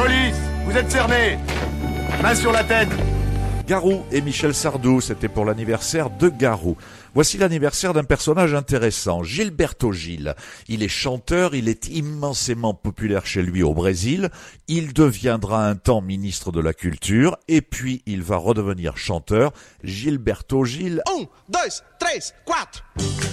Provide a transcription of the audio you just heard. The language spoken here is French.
Police, vous êtes cernés. Main sur la tête. Garou et Michel Sardou, c'était pour l'anniversaire de Garou. Voici l'anniversaire d'un personnage intéressant, Gilberto Gil. Il est chanteur, il est immensément populaire chez lui au Brésil. Il deviendra un temps ministre de la Culture et puis il va redevenir chanteur. Gilberto Gil. 1, 2, 3, 4.